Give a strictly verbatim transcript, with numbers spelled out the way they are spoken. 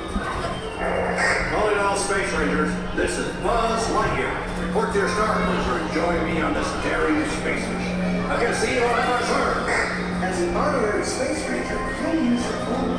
Calling all Space Rangers, this is Buzz Lightyear. Report to your star cruiser and join me on this daring space mission. I can see you on our turn. As an honorary space ranger, you'll use your own